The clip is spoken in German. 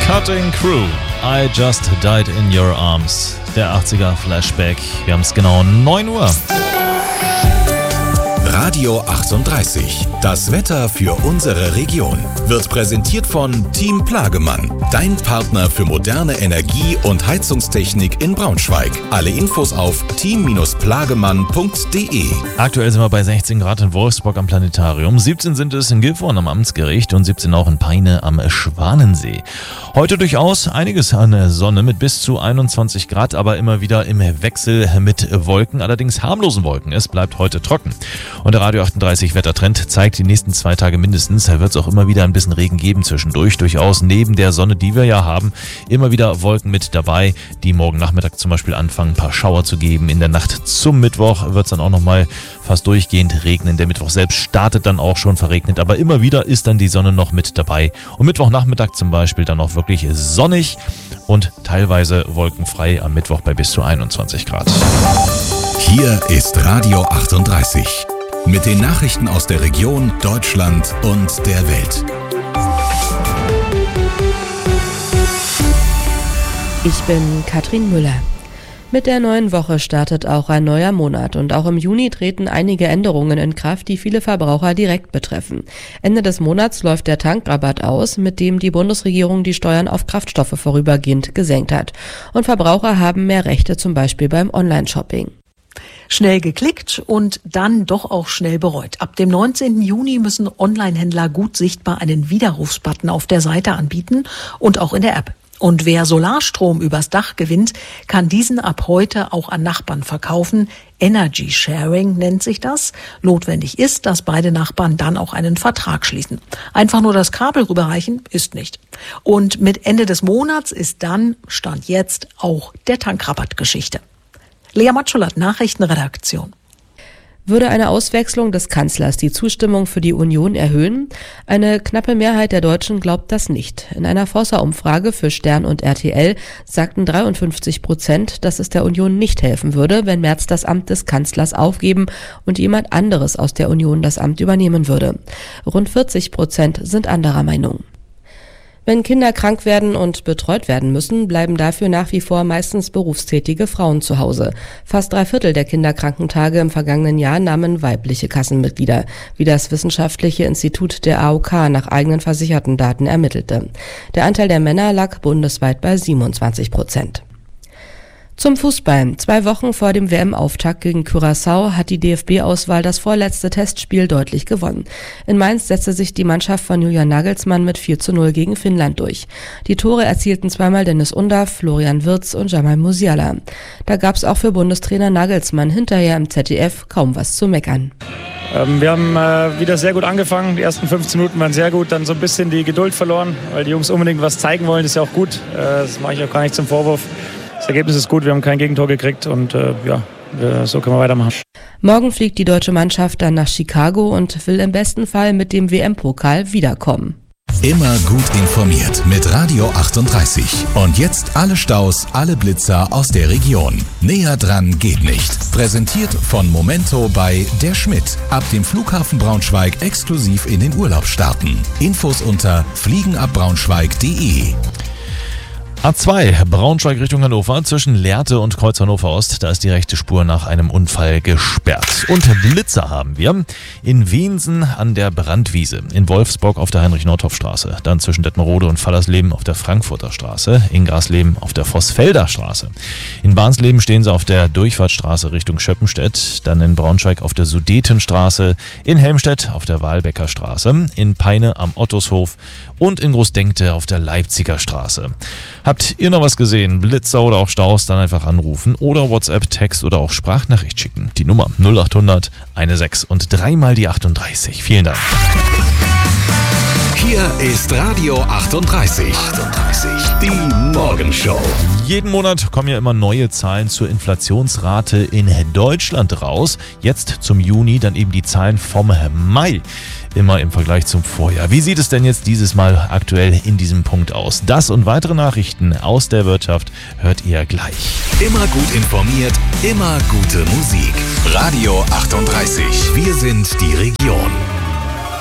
Cutting Crew, I Just Died in Your Arms. Der 80er Flashback. Wir haben es genau 9 Uhr. Radio 38. Das Wetter für unsere Region wird präsentiert von Team Plagemann. Dein Partner für moderne Energie- und Heizungstechnik in Braunschweig. Alle Infos auf team-plagemann.de. Aktuell sind wir bei 16 Grad in Wolfsburg am Planetarium. 17 sind es in Gifhorn am Amtsgericht und 17 auch in Peine am Schwanensee. Heute durchaus einiges an Sonne mit bis zu 21 Grad, aber immer wieder im Wechsel mit Wolken, allerdings harmlosen Wolken. Es bleibt heute trocken. Und der Radio 38 Wettertrend zeigt die nächsten 2 Tage mindestens. Da wird es auch immer wieder ein bisschen Regen geben zwischendurch. Durchaus neben der Sonne, die wir ja haben, immer wieder Wolken mit dabei, die morgen Nachmittag zum Beispiel anfangen, ein paar Schauer zu geben. In der Nacht zum Mittwoch wird es dann auch nochmal fast durchgehend regnen. Der Mittwoch selbst startet dann auch schon verregnet, aber immer wieder ist dann die Sonne noch mit dabei. Und Mittwochnachmittag zum Beispiel dann auch wirklich sonnig und teilweise wolkenfrei am Mittwoch bei bis zu 21 Grad. Hier ist Radio 38. Mit den Nachrichten aus der Region, Deutschland und der Welt. Ich bin Katrin Müller. Mit der neuen Woche startet auch ein neuer Monat und auch im Juni treten einige Änderungen in Kraft, die viele Verbraucher direkt betreffen. Ende des Monats läuft der Tankrabatt aus, mit dem die Bundesregierung die Steuern auf Kraftstoffe vorübergehend gesenkt hat. Und Verbraucher haben mehr Rechte, zum Beispiel beim Online-Shopping. Schnell geklickt und dann doch auch schnell bereut. Ab dem 19. Juni müssen Online-Händler gut sichtbar einen Widerrufsbutton auf der Seite anbieten und auch in der App. Und wer Solarstrom übers Dach gewinnt, kann diesen ab heute auch an Nachbarn verkaufen. Energy Sharing nennt sich das. Notwendig ist, dass beide Nachbarn dann auch einen Vertrag schließen. Einfach nur das Kabel rüberreichen ist nicht. Und mit Ende des Monats ist dann, Stand jetzt, auch der Tankrabatt Geschichte. Lea Matschulat, Nachrichtenredaktion. Würde eine Auswechslung des Kanzlers die Zustimmung für die Union erhöhen? Eine knappe Mehrheit der Deutschen glaubt das nicht. In einer Forsa-Umfrage für Stern und RTL sagten 53%, dass es der Union nicht helfen würde, wenn Merz das Amt des Kanzlers aufgeben und jemand anderes aus der Union das Amt übernehmen würde. Rund 40% sind anderer Meinung. Wenn Kinder krank werden und betreut werden müssen, bleiben dafür nach wie vor meistens berufstätige Frauen zu Hause. Fast 3/4 der Kinderkrankentage im vergangenen Jahr nahmen weibliche Kassenmitglieder, wie das Wissenschaftliche Institut der AOK nach eigenen versicherten Daten ermittelte. Der Anteil der Männer lag bundesweit bei 27%. Zum Fußball. 2 Wochen vor dem WM-Auftakt gegen Curaçao hat die DFB-Auswahl das vorletzte Testspiel deutlich gewonnen. In Mainz setzte sich die Mannschaft von Julian Nagelsmann mit 4:0 gegen Finnland durch. Die Tore erzielten zweimal Dennis Undaff, Florian Wirtz und Jamal Musiala. Da gab es auch für Bundestrainer Nagelsmann hinterher im ZDF kaum was zu meckern. Wir haben wieder sehr gut angefangen. Die ersten 15 Minuten waren sehr gut, dann so ein bisschen die Geduld verloren, weil die Jungs unbedingt was zeigen wollen. Das ist ja auch gut. Das mache ich auch gar nicht zum Vorwurf. Das Ergebnis ist gut, wir haben kein Gegentor gekriegt und so können wir weitermachen. Morgen fliegt die deutsche Mannschaft dann nach Chicago und will im besten Fall mit dem WM-Pokal wiederkommen. Immer gut informiert mit Radio 38. Und jetzt alle Staus, alle Blitzer aus der Region. Näher dran geht nicht. Präsentiert von Momento bei Der Schmidt. Ab dem Flughafen Braunschweig exklusiv in den Urlaub starten. Infos unter fliegenabbraunschweig.de. A2, Braunschweig Richtung Hannover, zwischen Lehrte und Kreuz Hannover Ost. Da ist die rechte Spur nach einem Unfall gesperrt. Und Blitzer haben wir in Wensen an der Brandwiese, in Wolfsburg auf der Heinrich-Nordhoff-Straße, dann zwischen Detmerode und Fallersleben auf der Frankfurter Straße, in Grasleben auf der Vossfelder Straße. In Barnsleben stehen sie auf der Durchfahrtsstraße Richtung Schöppenstedt, dann in Braunschweig auf der Sudetenstraße, in Helmstedt auf der Walbecker Straße, in Peine am Ottoshof und in Großdenkte auf der Leipziger Straße. Habt ihr noch was gesehen? Blitzer oder auch Staus? Dann einfach anrufen oder WhatsApp, Text oder auch Sprachnachricht schicken. Die Nummer 0800 16 und 3 mal die 38. Vielen Dank. Hier ist Radio 38. Die Morgenshow. Jeden Monat kommen ja immer neue Zahlen zur Inflationsrate in Deutschland raus. Jetzt zum Juni dann eben die Zahlen vom Mai. Immer im Vergleich zum Vorjahr. Wie sieht es denn jetzt dieses Mal aktuell in diesem Punkt aus? Das und weitere Nachrichten aus der Wirtschaft hört ihr gleich. Immer gut informiert, immer gute Musik. Radio 38. Wir sind die Region.